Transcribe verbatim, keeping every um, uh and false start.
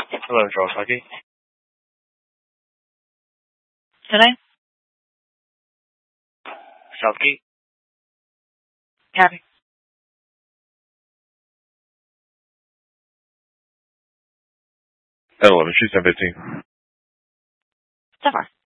Hello, Charles Hockey. Today? Southgate. Copy. eleven, shoot ten fifteen. So far.